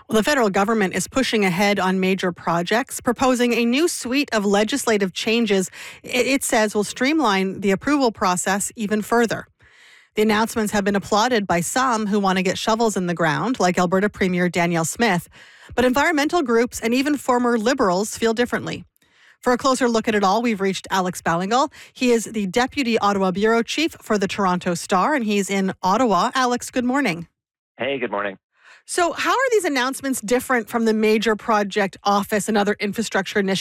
Well, the federal government is pushing ahead on major projects, proposing a new suite of legislative changes it says will streamline the approval process even further. The announcements have been applauded by some who want to get shovels in the ground, like Alberta Premier Danielle Smith. But environmental groups and even former Liberals feel differently. For a closer look at it all, we've reached Alex Ballingall. He is the Deputy Ottawa Bureau Chief for the Toronto Star, and he's in Ottawa. Alex, good morning. Hey, good morning. So how are these announcements different from the Major Project Office and other infrastructure initiatives